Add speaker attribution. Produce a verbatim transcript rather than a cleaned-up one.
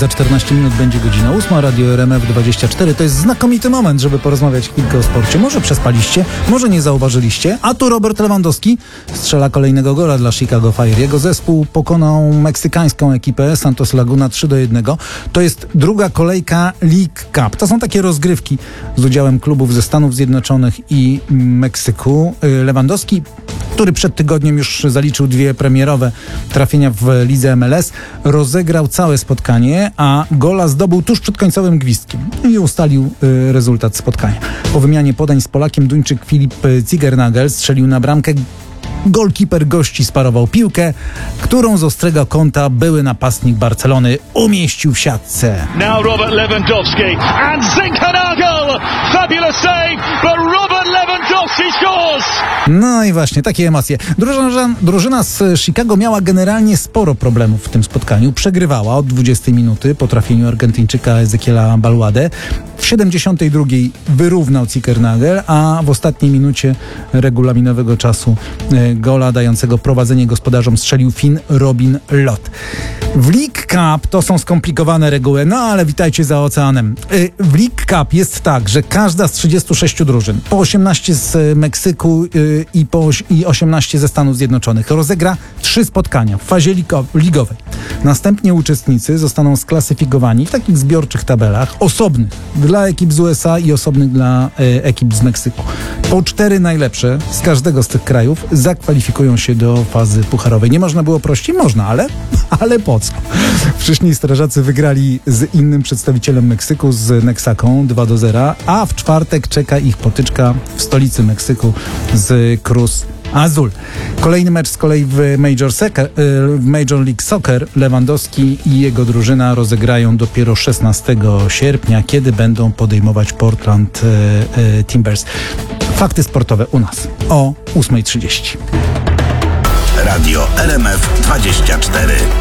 Speaker 1: Za czternaście minut będzie godzina ósma, Radio R M F dwadzieścia cztery. To jest znakomity moment, żeby porozmawiać chwilkę o sporcie. Może przespaliście, może nie zauważyliście. A tu Robert Lewandowski strzela kolejnego gola dla Chicago Fire. Jego zespół pokonał meksykańską ekipę Santos Laguna trzy do jednego. To jest druga kolejka League Cup. To są takie rozgrywki z udziałem klubów ze Stanów Zjednoczonych i Meksyku. Lewandowski, który przed tygodniem już zaliczył dwie premierowe trafienia w lidze M L S, rozegrał całe spotkanie, a gola zdobył tuż przed końcowym gwizdkiem i ustalił y, rezultat spotkania. Po wymianie podań z Polakiem Duńczyk Filip Zigernagel strzelił na bramkę. Golkiper gości sparował piłkę, którą z ostrego kąta były napastnik Barcelony umieścił w siatce.
Speaker 2: Now Robert Lewandowski and Zinkernagel! Fabulous save, but Robert Lewandowski scores!
Speaker 1: No i właśnie, takie emocje. Drużyna, drużyna z Chicago miała generalnie sporo problemów w tym spotkaniu. Przegrywała od dwudziestej minuty po trafieniu Argentyńczyka Ezekiela Baluadę. W siedemdziesiątej drugiej wyrównał Zinkernagel, a w ostatniej minucie regulaminowego czasu e, gola dającego prowadzenie gospodarzom strzelił Fin Robin Lott. W League Cup to są skomplikowane reguły, no ale witajcie za oceanem. E, w League Cup jest tak, że każda z trzydziestu sześciu drużyn, po osiemnaście z Meksyku e, i, po, i osiemnaście ze Stanów Zjednoczonych, rozegra trzy spotkania w fazie ligo, ligowej. Następnie uczestnicy zostaną sklasyfikowani w takich zbiorczych tabelach osobnych dla ekip z U S A i osobnych dla e, ekip z Meksyku. Po cztery najlepsze z każdego z tych krajów zakwalifikują się do fazy pucharowej. Nie można było prościej? Można, ale, ale po co? Wcześniej strażacy wygrali z innym przedstawicielem Meksyku, z Nexaką dwa do zera, a w czwartek czeka ich potyczka w stolicy Meksyku z Cruz Azul. Kolejny mecz z kolei w Major, Soccer, w Major League Soccer Lewandowski i jego drużyna rozegrają dopiero szesnastego sierpnia, kiedy będą podejmować Portland e, e, Timbers. Fakty sportowe u nas o ósma trzydzieści.
Speaker 3: Radio R M F dwadzieścia cztery.